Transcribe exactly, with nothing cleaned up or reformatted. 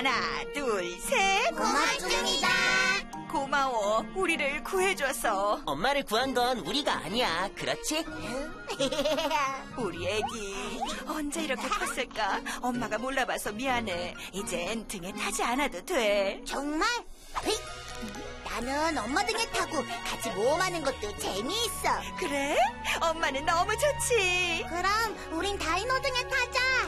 하나, 둘, 셋. 고맙습니다. 고마워. 우리를 구해줘서. 엄마를 구한 건 우리가 아니야. 그렇지? 우리 애기 언제 이렇게 컸을까? 엄마가 몰라봐서 미안해. 이젠 등에 타지 않아도 돼. 정말? 휙! 나는 엄마 등에 타고 같이 모험하는 것도 재미있어. 그래? 엄마는 너무 좋지. 그럼 우린 다이노 등에 타자.